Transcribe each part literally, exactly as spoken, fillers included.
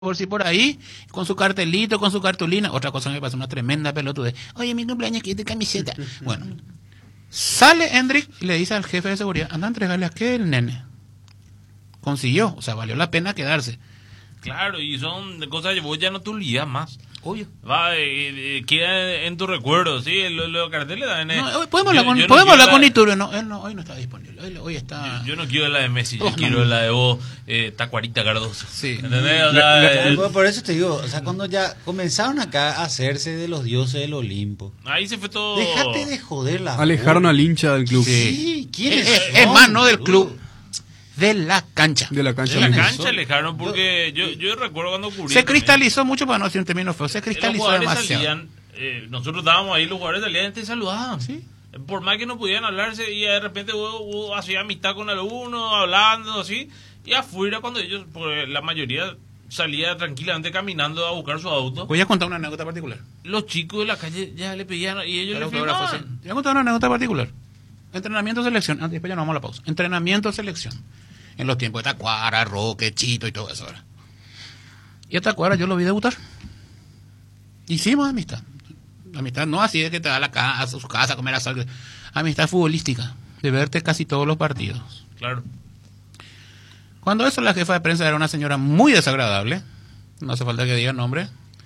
por si por ahí, con su cartelito, con su cartulina. Otra cosa me pasó, una tremenda pelotudez. Oye, mi cumpleaños, que de camiseta. Bueno, sale Hendrik y le dice al jefe de seguridad, anda a entregarle a aquel nene. Consiguió, o sea, valió la pena quedarse. Claro, y son cosas que vos ya no te olvidas más. Obvio. Va, eh, eh, queda en tu recuerdo, sí, los lo carteles también. No, hoy podemos hablar con, yo no podemos hablar la... con Iturio, no, él no, hoy no está disponible, hoy, hoy está... Yo, yo no quiero la de Messi, yo oh, quiero no. la de vos, eh, Tacuarita Cardoso. Sí. ¿Entendés? O sea, le, le, eh, por eso te digo, o sea, cuando ya comenzaron acá a hacerse de los dioses del Olimpo. ahí se fue todo... Déjate de joder la Alejaron al hincha del club. Sí, sí. ¿Quiénes es, son? es más, no del club, de la cancha. De la cancha. De la mismo. cancha alejaron porque yo, yo recuerdo cuando cubrí... Se cristalizó mucho, para no decir un término feo, se cristalizó los jugadores demasiado. salían, eh, nosotros estábamos ahí, los jugadores salían y te saludaban. Sí. Por más que no pudieran hablarse, y de repente vos, vos hacías amistad con alguno, hablando así, y afuera cuando ellos, porque la mayoría salía tranquilamente caminando a buscar su auto, Voy a contar una anécdota particular. los chicos de la calle ya le pedían y ellos El le autógrafo, sí. firmaban. Voy a contar una anécdota particular. Entrenamiento selección, antes después ya no vamos a la pausa. Entrenamiento selección. En los tiempos de Tacuara, Roque, Chito y todo eso, ¿verdad? Y a Tacuara yo lo vi debutar. Hicimos amistad. Amistad no así de que te da a la casa, a su casa a comer asado. Amistad futbolística, de verte casi todos los partidos. Claro. Cuando eso, la jefa de prensa era una señora muy desagradable, no hace falta que diga el nombre,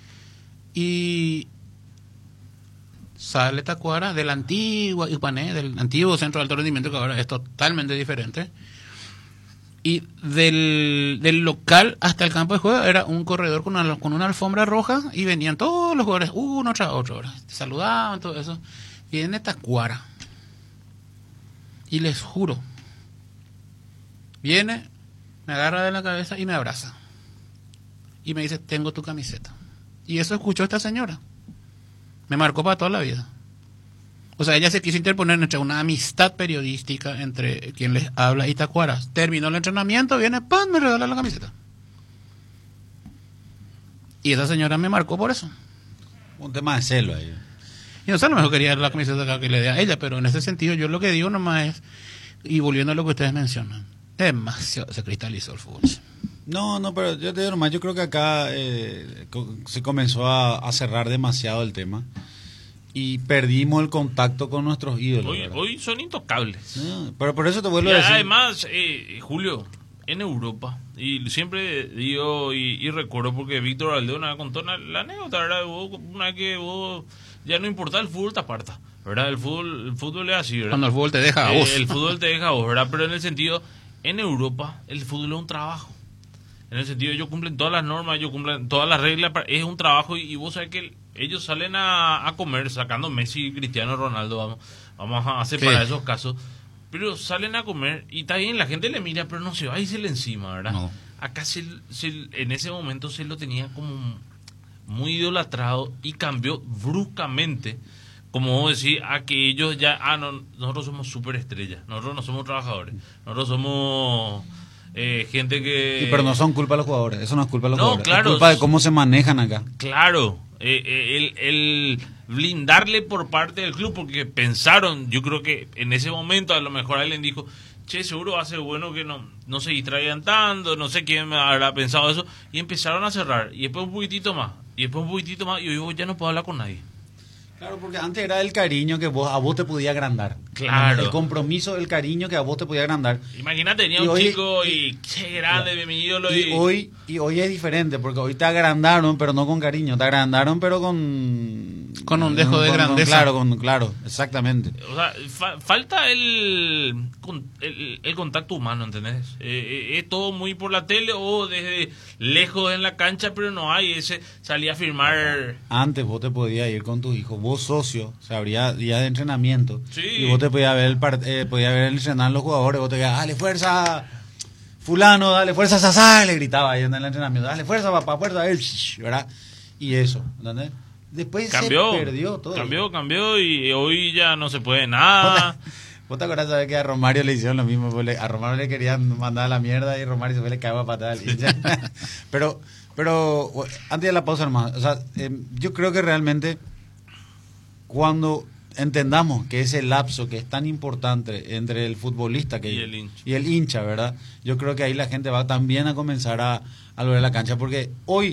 y sale Tacuara del antiguo Ipané, del antiguo centro de alto rendimiento, que ahora es totalmente diferente, y del, del local hasta el campo de juego era un corredor con una, con una alfombra roja, y venían todos los jugadores uno tras otro, ¿verdad? Te saludaban, todo eso. Viene Tacuara, y les juro, viene, me agarra de la cabeza y me abraza. Y me dice, tengo tu camiseta. Y eso escuchó esta señora. Me marcó para toda la vida. O sea, ella se quiso interponer entre una amistad periodística entre quien les habla y Tacuara. Terminó el entrenamiento, viene, ¡pum!, me regala la camiseta. Y esa señora me marcó por eso. Un tema de celo ahí. Y no sé, a lo mejor quería la camiseta que le dé a ella, pero en ese sentido yo lo que digo nomás es, y volviendo a lo que ustedes mencionan, demasiado se cristalizó el fútbol. No, no, pero yo te digo nomás, yo creo que acá eh, co- se comenzó a, a cerrar demasiado el tema y perdimos el contacto con nuestros ídolos. Hoy, ¿verdad? hoy son intocables. No, pero por eso te vuelvo Y a decir. además, eh, Julio, en Europa, y siempre digo y, y recuerdo porque Víctor Aldeo una vez contó una- la anécdota, ¿verdad? Vos, una vez que vos ya no importa el fútbol, te aparta, ¿verdad? El fútbol, el fútbol es así, ¿verdad? Cuando el fútbol te deja a Eh, vos. el fútbol te deja a vos, ¿verdad? Pero en el sentido, en Europa, el fútbol es un trabajo. En el sentido, ellos cumplen todas las normas, ellos cumplen todas las reglas, es un trabajo y, y vos sabés que ellos salen a, a comer, sacando Messi, Cristiano Ronaldo, vamos, vamos a separar Sí. esos casos, pero salen a comer y está bien, la gente le mira, pero no se va y se le encima, ¿verdad? No. Acá se, se- en ese momento se lo tenía como muy idolatrado y cambió bruscamente, como vos decís, a que ellos ya, ah, no, nosotros somos superestrellas, nosotros no somos trabajadores, nosotros somos eh, gente que... Sí, pero no son culpa de los jugadores, eso no es culpa de los No, jugadores, claro. es culpa de cómo se manejan acá. Claro, eh, eh, el, el blindarle por parte del club, porque pensaron, yo creo que en ese momento a lo mejor alguien dijo, che, seguro va a ser bueno que no, no se distraigan tanto, no sé quién me habrá pensado eso, y empezaron a cerrar, y después un poquitito más, y después un poquitito más, y hoy vos ya no puedo hablar con nadie. Claro, porque antes era el cariño que vos, a vos te podía agrandar. Claro. El compromiso, el cariño que a vos te podía agrandar. Imagínate, tenía Y un hoy- chico y- y, qué grande, Claro. mi ídolo, Y y, hoy, y hoy es diferente, porque hoy te agrandaron, pero no con cariño, te agrandaron, pero con... Con un dejo de con- con- grandeza. Claro, con, claro, exactamente. o sea, fa- falta el, con- el el contacto humano, ¿entendés? Eh, eh, es todo muy por la tele o desde lejos en la cancha, pero no hay ese salir a firmar. Antes vos te podías ir con tus hijos, vos socio, o sea, habría día de entrenamiento, Sí. y vos te podías ver, el part- eh, podías ver entrenar los jugadores, vos te decías, dale fuerza, fulano, dale fuerza, Sasá, le gritaba ahí en el entrenamiento, dale fuerza, papá, fuerza, eh, ¿verdad? Y eso, ¿entendés? Después Cambió, se perdió todo. cambió, cambió y hoy ya no se puede nada. ¿Vos te acordás de que a Romario le hicieron lo mismo? Pues le- a Romario le querían mandar a la mierda y Romario se fue le cagaba a patada al hincha. pero, pero, antes de la pausa, hermano, o sea, eh, yo creo que realmente cuando entendamos que ese lapso que es tan importante entre el futbolista que, Y el hincha. y el hincha, ¿verdad? Yo creo que ahí la gente va también a comenzar a, a volver a la cancha, porque hoy